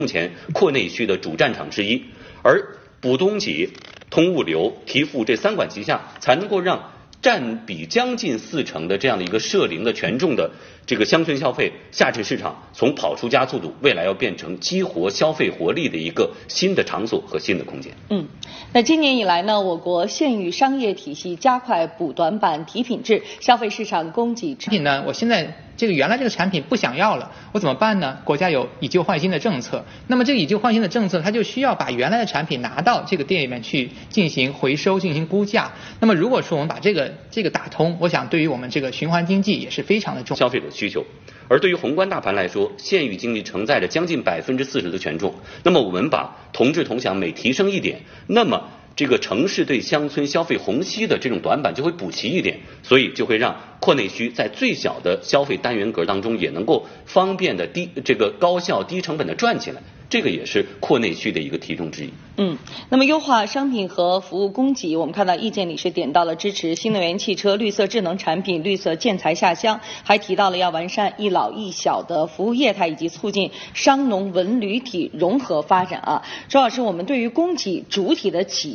目前扩内需的主战场之一，而补东给、通物流、提付这3管齐下，才能够让占比将近40%的这样的一个涉零的权重的这个乡村消费下沉市场，从跑出加速度，未来要变成激活消费活力的一个新的场所和新的空间。 那今年以来呢，我国县域商业体系加快补短板、提品质，消费市场供给产品呢，我现在原来这个产品不想要了，我怎么办呢？国家有以旧换新的政策，那么这个以旧换新的政策，它就需要把原来的产品拿到这个店里面去进行回收、进行估价。那么如果说我们把这个打通，我想对于我们这个循环经济也是非常的重要。 消费者需求，而对于宏观大盘来说，县域经济承载着将近40%的权重。那么我们把同质同享每提升1点，那么这个城市对乡村消费虹吸的这种短板就会补齐1点，所以就会让扩内需在最小的消费单元格当中也能够方便的高效低成本的赚起来，这个也是扩内需的一个题中之一。 那么优化商品和服务供给，我们看到意见里是点到了支持新能源汽车、绿色智能产品、绿色建材下乡，还提到了要完善一老一小的服务业态，以及促进商农文旅体融合发展啊。周老师，我们对于供给主体的企业